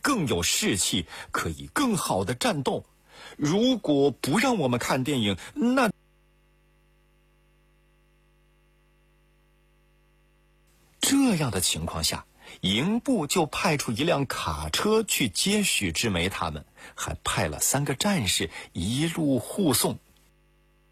更有士气，可以更好的战斗。如果不让我们看电影，那这样的情况下，营部就派出一辆卡车去接许知梅他们，还派了3个战士一路护送。